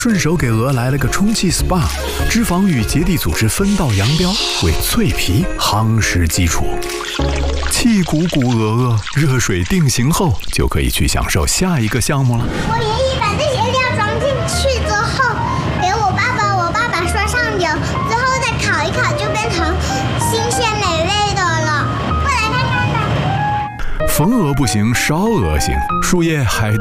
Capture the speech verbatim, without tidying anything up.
顺手给鹅来了个充气 S P A， 脂肪与结缔组织分道扬镳，为脆皮夯实基础。气鼓鼓鹅鹅，热水定型后，就可以去享受下一个项目了。 我爷爷把这些料装进去之后，给我爸爸，我爸爸刷上油，之后再烤一烤，就变成新鲜美味的了。过来看看呢。 缝鹅不行，烧鹅行，树叶还